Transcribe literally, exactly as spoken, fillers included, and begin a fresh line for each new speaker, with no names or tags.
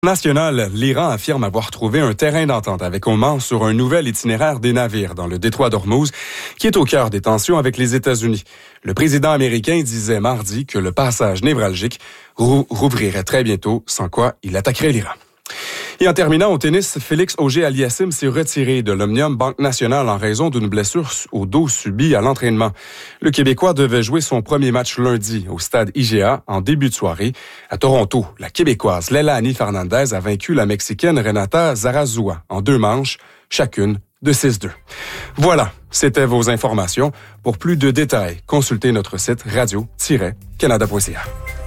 National, l'Iran affirme avoir trouvé un terrain d'entente avec Oman sur un nouvel itinéraire des navires dans le détroit d'Ormuz, qui est au cœur des tensions avec les États-Unis. Le président américain disait mardi que le passage névralgique rou- rouvrirait très bientôt, sans quoi il attaquerait l'Iran. Et en terminant au tennis, Félix Auger-Aliassime s'est retiré de l'Omnium Banque Nationale en raison d'une blessure au dos subie à l'entraînement. Le Québécois devait jouer son premier match lundi au stade I G A en début de soirée. À Toronto, la Québécoise Leilani Fernandez a vaincu la Mexicaine Renata Zarazúa en deux manches, chacune de six deux. Voilà, c'était vos informations. Pour plus de détails, consultez notre site radio tiret canada point c a.